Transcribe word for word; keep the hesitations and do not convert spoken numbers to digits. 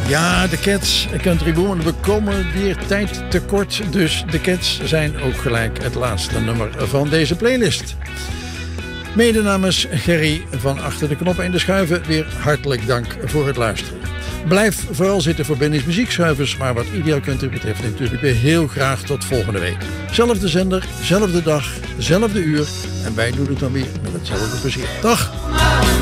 Ja, de Cats, Country Woman, we komen weer tijd tekort. Dus de Cats zijn ook gelijk het laatste nummer van deze playlist. Mede namens Gerry van Achter de Knoppen en de Schuiven weer hartelijk dank voor het luisteren. Blijf vooral zitten voor Benny's Muziekschuivers, maar wat Ideaal Country betreft natuurlijk weer heel graag tot volgende week. Zelfde zender, zelfde dag, zelfde uur en wij doen het dan weer met hetzelfde plezier. Dag!